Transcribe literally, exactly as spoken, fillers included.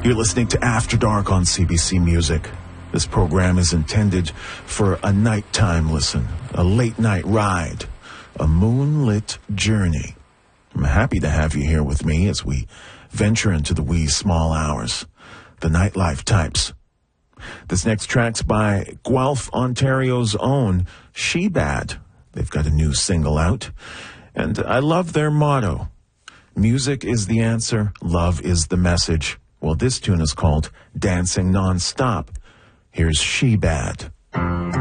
You're listening to After Dark on C B C Music. This program is intended for a nighttime listen, a late-night ride, a moonlit journey. I'm happy to have you here with me as we venture into the wee small hours, the nightlife types. This next track's by Guelph, Ontario's own She-Bad. They've got a new single out, and I love their motto. Music is the answer, love is the message. Well, this tune is called Dancing Non-Stop. Here's She-Bad.